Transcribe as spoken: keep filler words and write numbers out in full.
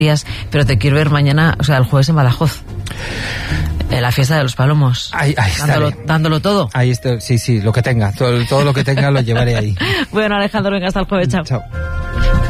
días, pero te quiero ver mañana, o sea, el jueves en Badajoz. En la fiesta de los palomos. Ahí, ahí dándolo, dándolo todo. Ahí estoy, sí, sí, lo que tenga. Todo, todo lo que tenga lo llevaré ahí. Bueno, Alejandro, venga, hasta el jueves. Chao. Chao.